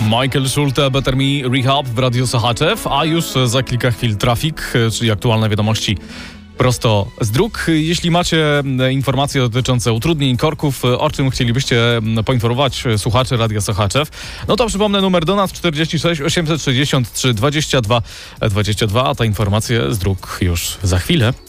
Michael Schulte, Better Me Rehab w Radiu Sochaczew, a już za kilka chwil trafik, czyli aktualne wiadomości prosto z dróg. Jeśli macie informacje dotyczące utrudnień, korków, o czym chcielibyście poinformować słuchaczy Radia Sochaczew, no to przypomnę numer do nas 46 863 22 22, a ta informacja z dróg już za chwilę.